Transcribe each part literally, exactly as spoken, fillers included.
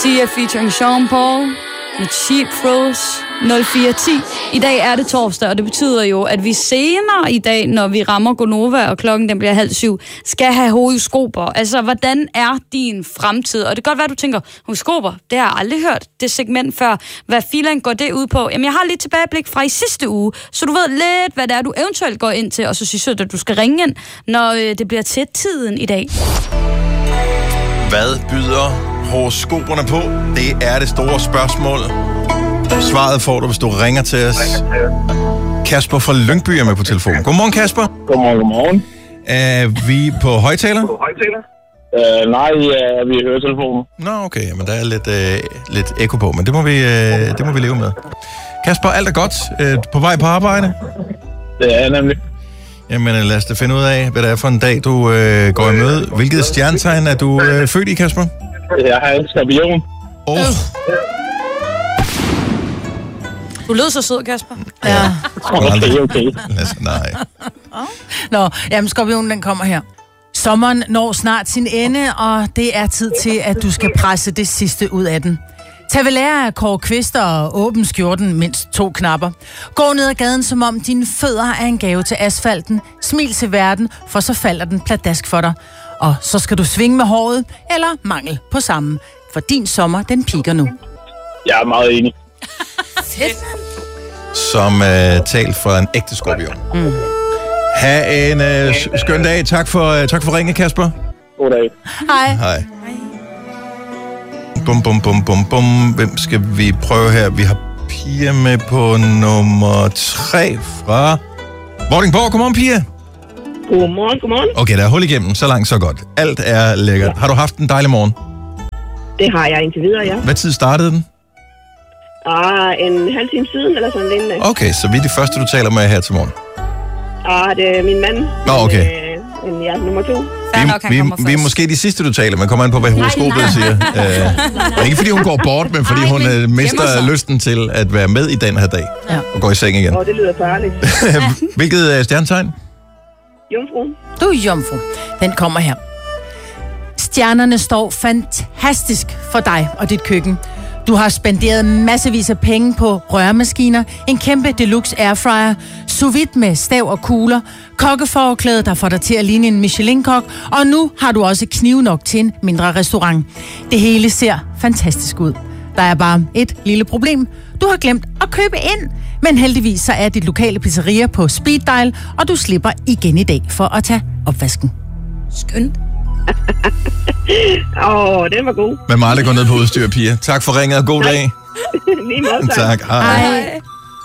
Sia featuring Sean Paul med Cheap Thrills nul fire ti. I dag er det torsdag, og det betyder jo, at vi senere i dag, når vi rammer Gonova, og klokken den bliver halv syv, skal have horoskoper. Altså, hvordan er din fremtid? Og det kan godt være, du tænker, horoskoper, det har jeg aldrig hørt, det segment før. Hvad filen går det ud på? Jamen, jeg har lidt tilbageblik fra i sidste uge, så du ved lidt, hvad det er, du eventuelt går ind til, og så synes jeg, at du skal ringe ind, når øh, det bliver til tiden i dag. Hvad byder horoskoperne på? Det er det store spørgsmål. Svaret får du, hvis du ringer til os. Kasper fra Lyngby er med på telefonen. Godmorgen, Kasper. Godmorgen, godmorgen. Er vi på højtaler? På højtaler? Uh, nej, uh, vi hører telefonen. Nå, okay, men der er lidt, uh, lidt ekko på, men det må, vi, uh, det må vi leve med. Kasper, alt er godt. Uh, på vej på arbejde? Det er nemlig. Jamen, lad os da finde ud af, hvad det er for en dag, du uh, går i møde. Hvilket stjernetegn er du uh, født i, Kasper? Jeg har en skorpion. Åh. Oh. Du lød så sød, Kasper. Ja. Okay, okay. Altså, nej. Nå, jamen skorpionen, den kommer her. Sommeren når snart sin ende, og det er tid til, at du skal presse det sidste ud af den. Tag ved lære af Kåre Kvister og åbn skjorten mindst to knapper. Gå ned ad gaden, som om dine fødder er en gave til asfalten. Smil til verden, for så falder den pladask for dig. Og så skal du svinge med håret, eller mangel på samme. For din sommer, den piker nu. Jeg er meget enig. Som uh, talt fra en ægte skorpion. Mm. Ha' en uh, skøn dag. Tak for, uh, tak for ringe, Kasper. God dag. Hej. Hej. Bum, bum, bum, bum, bum. Hvem skal vi prøve her? Vi har Pia med på nummer tre fra Vordingborg. Godmorgen, Pia. Godmorgen, godmorgen. Okay, der er hul igennem. Så langt, så godt. Alt er lækkert. Ja. Har du haft en dejlig morgen? Det har jeg indtil videre, ja. Hvad tid startede den? Ah, en halv time siden, eller sådan lignende. Okay, så vi er de første, du taler med her til morgen. Ah, det er min mand. Nå, okay. Men, øh, ja, nummer to. Vi, nok, vi, vi er måske de sidste, du taler med. Kommer an på, hvad horoskopet siger. Uh, ikke fordi hun går bort, men fordi hun uh, mister lysten til at være med i den her dag. Ja. Og går i seng igen. Åh, oh, det lyder farligt. Hvilket uh, stjernetegn? Jomfru. Du er jomfru. Den kommer her. Stjernerne står fantastisk for dig og dit køkken. Du har spenderet massevis af penge på røremaskiner, en kæmpe deluxe airfryer, sous vide med stav og kugler, kokkeforklæde, der får dig til at ligne en Michelin-kok, og nu har du også kniv nok til en mindre restaurant. Det hele ser fantastisk ud. Der er bare et lille problem. Du har glemt at købe ind, men heldigvis så er dit lokale pizzeria på speed dial, og du slipper igen i dag for at tage opvasken. Skønt. Åh, oh, den var god. Man må aldrig gå ned på udstyr, Pia. Tak for ringet, og god tak. dag. Lige meget, tak. Tak, hej. Hej.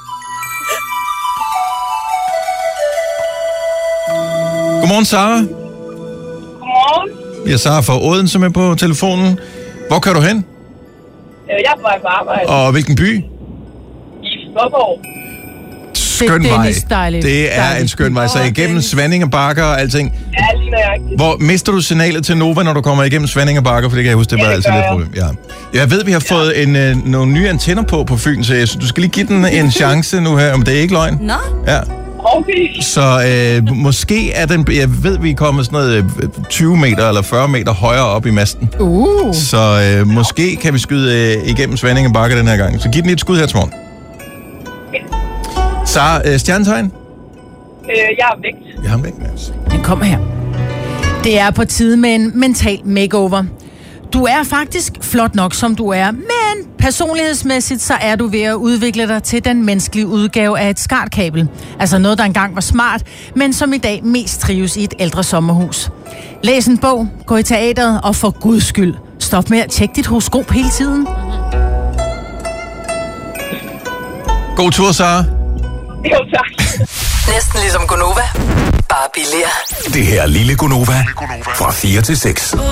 Godmorgen, Sara. Godmorgen. Vi har Sara fra Odense med på telefonen. Hvor kører du hen? Jeg er på vej på arbejde. Og hvilken by? I Skåborg. Skøn Det er vej. Dennis, dejligt. Det er Dejligt. en skøn vej. Så igennem Svanninge Bakker og alting. Ja, lige nøjagtigt. Hvor mister du signalet til Nova, når du kommer igennem Svanninge Bakker? For det kan jeg huske, det var Ja, det altid gør lidt jeg. problem. Ja. Jeg ved, vi har fået en, øh, nogle nye antenner på på Fyn, så jeg synes, du skal lige give den en chance nu her, om det er ikke løgn. Nå? Ja. Okay. Så øh, måske er den, jeg ved, vi er kommet sådan noget øh, tyve meter eller fyrre meter højere op i masten. Uh. Så øh, måske kan vi skyde øh, igennem Svanninge Bakker den her gang. Så giv den lige et skud her til morgen. Så øh, stjernetegn? Øh, jeg er vægt. Jeg har ham væk med os. Den kommer her. Det er på tide med en mental makeover. Du er faktisk flot nok, som du er, men personlighedsmæssigt så er du ved at udvikle dig til den menneskelige udgave af et skartkabel. Altså noget, der engang var smart, men som i dag mest trives i et ældre sommerhus. Læs en bog, gå i teateret og for guds skyld, stop med at tjekke dit horoskop hele tiden. God tur, Sara. Jo, tak. Næsten ligesom Gonova, bare billigere. Det her er lille Gonova fra fire til seks.